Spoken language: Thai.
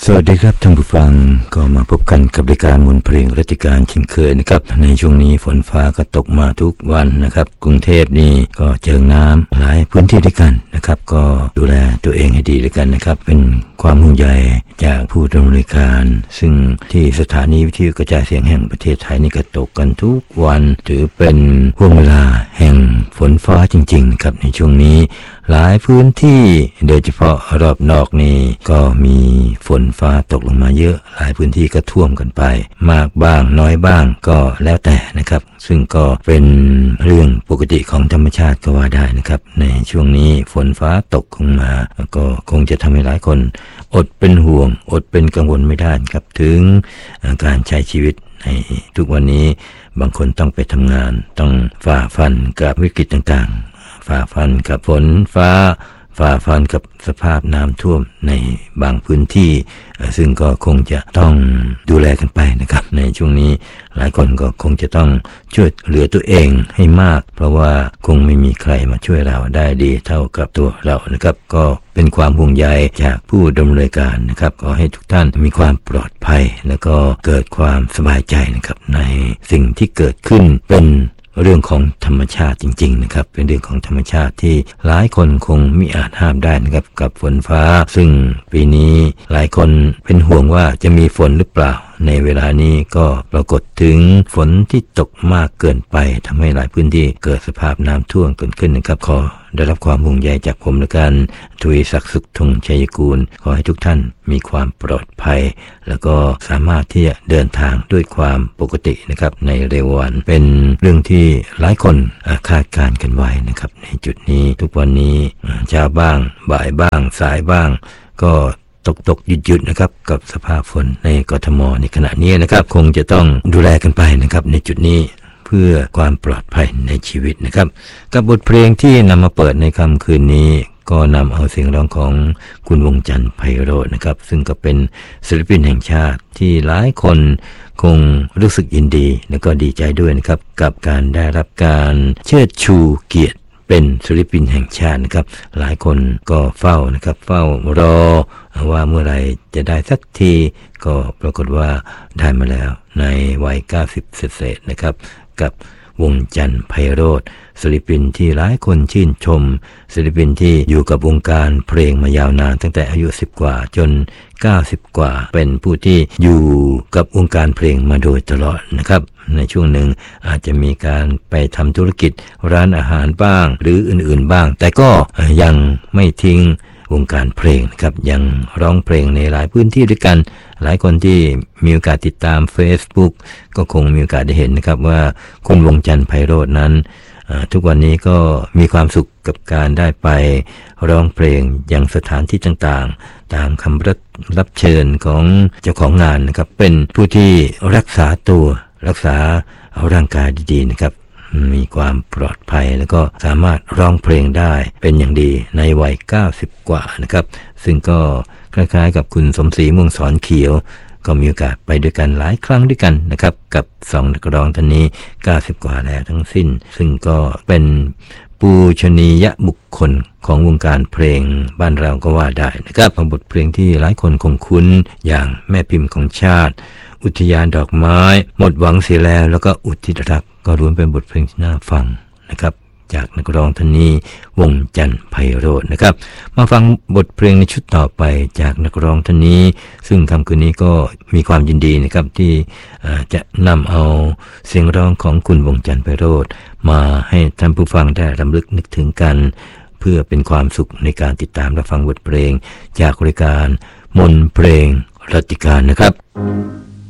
สวัสดีครับท่านผู้ฟังก็มาพบกันกับรายการมนต์เพลงรัติการเช่นเคยนะครับในช่วงนี้ฝนฟ้าก็ตกมาทุกวันนะครับกรุงเทพนี่ก็เจอน้ำหลายพื้นที่ด้วยกันนะครับก็ดูแลตัวเองให้ดีด้วยกันนะครับเป็นความห่วงใยจากผู้ดำเนินการซึ่งที่สถานีวิทยุกระจายเสียงแห่งประเทศไทยนี่ก็ตกกันทุกวันถือเป็นห่วงเวลาแห่งฝนฟ้าจริงๆนะครับในช่วงนี้หลายพื้นที่โดยเฉพาะรอบนอกนี่ก็มีฝนฟ้าตกลงมาเยอะหลายพื้นที่ก็ท่วมกันไปมากบ้างน้อยบ้างก็แล้วแต่นะครับซึ่งก็เป็นเรื่องปกติของธรรมชาติก็ว่าได้นะครับในช่วงนี้ฝนฟ้าตกลงมาก็คงจะทำให้หลายคนอดเป็นห่วงอดเป็นกังวลไม่ได้ครับถึงการใช้ชีวิตในทุกวันนี้บางคนต้องไปทำงานต้องฝ่าฟันกับวิกฤตต่างๆฝ่าฟันกับฝนฟ้าฝ่าฟันกับสภาพน้ำท่วมในบางพื้นที่ซึ่งก็คงจะต้องดูแลกันไปนะครับในช่วงนี้หลายคนก็คงจะต้องช่วยเหลือตัวเองให้มากเพราะว่าคงไม่มีใครมาช่วยเราได้ดีเท่ากับตัวเรานะครับก็เป็นความห่วงใยจากผู้ดำเนินการนะครับขอให้ทุกท่านมีความปลอดภัยแล้วก็เกิดความสบายใจนะครับในสิ่งที่เกิดขึ้นเป็นเรื่องของธรรมชาติจริงๆนะครับเป็นเรื่องของธรรมชาติที่หลายคนคงมิอาจห้ามได้นะครับกับฝนฟ้าซึ่งปีนี้หลายคนเป็นห่วงว่าจะมีฝนหรือเปล่าในเวลานี้ก็ปรากฏถึงฝนที่ตกมากเกินไปทำให้หลายพื้นที่เกิดสภาพน้ำท่วมเกิดขึ้นนะครับขอได้รับความห่วงใยจากผมและกันทวีศักดิ์สุขธงชัยกูลขอให้ทุกท่านมีความปลอดภัยแล้วก็สามารถที่จะเดินทางด้วยความปกตินะครับในเร็ววันเป็นเรื่องที่หลายคนคาดการณ์กันไว้นะครับในจุดนี้ทุกวันนี้เช้าบ้างบ่ายบ้างสายบ้างก็ตกหยุดนะครับกับสภาพฝนในกทมในขณะนี้นะครับคงจะต้องดูแลกันไปนะครับในจุดนี้เพื่อความปลอดภัยในชีวิตนะครับกับบทเพลงที่นำมาเปิดในค่ำคืนนี้ก็นำเอาเสียงร้องของคุณวงศ์จันทร์ไพโรจน์นะครับซึ่งก็เป็นศิลปินแห่งชาติที่หลายคนคงรู้สึกยินดีและก็ดีใจด้วยนะครับกับการได้รับการเชิดชูเกียรติเป็นศิลปินแห่งชาตินะครับหลายคนก็เฝ้านะครับเฝ้ารอว่าเมื่อไหร่จะได้สักทีก็ปรากฏว่าได้มาแล้วในวัย90เศษนะครับกับวงศ์จันทร์ไพโรจน์ศิลปินที่หลายคนชื่นชมศิลปินที่อยู่กับวงการเพลงมายาวนานตั้งแต่อายุ10กว่าจน90กว่าเป็นผู้ที่อยู่กับวงการเพลงมาโดยตลอดนะครับในช่วงหนึ่งอาจจะมีการไปทำธุรกิจร้านอาหารบ้างหรืออื่นๆบ้างแต่ก็ยังไม่ทิ้งวงการเพลงนะครับยังร้องเพลงในหลายพื้นที่ด้วยกันหลายคนที่มีโอกาสติดตาม Facebook ก็คงมีโอกาสได้เห็นนะครับว่าคุณวงศ์จันทร์ไพโรจน์นั้นทุกวันนี้ก็มีความสุขกับการได้ไปร้องเพลงยังสถานที่ต่างๆตามคำรับเชิญของเจ้าของงานนะครับเป็นผู้ที่รักษาตัวรักษาเอาร่างกายดีๆนะครับมีความปลอดภัยแล้วก็สามารถร้องเพลงได้เป็นอย่างดีในวัย90กว่านะครับซึ่งก็คล้ายๆกับคุณสมศรีม่วงสอนเขียวก็มีโอกาสไปด้วยกันหลายครั้งด้วยกันนะครับกับ2นักร้องท่านนี้90กว่าแล้วทั้งสิ้นซึ่งก็เป็นปูชนียบุคคลของวงการเพลงบ้านเราก็ว่าได้นะครับบทเพลงที่หลายคนคงคุ้นอย่างแม่พิมพ์ของชาติอุทยานดอกไม้หมดหวังเสียแล้วก็อุทิศรักก็ล้วนเป็นบทเพลงที่น่าฟังนะครับจากนักร้องท่านนี้วงศ์จันทร์ไพโรจน์นะครับมาฟังบทเพลงในชุดต่อไปจากนักร้องท่านนี้ซึ่งค่ำคืนนี้ก็มีความยินดีนะครับที่จะนำเอาเสียงร้องของคุณวงศ์จันทร์ไพโรจน์มาให้ท่านผู้ฟังได้รำลึกนึกถึงกันเพื่อเป็นความสุขในการติดตามรับฟังบทเพลงจากรายการมนต์เพลงรัติการนะครับ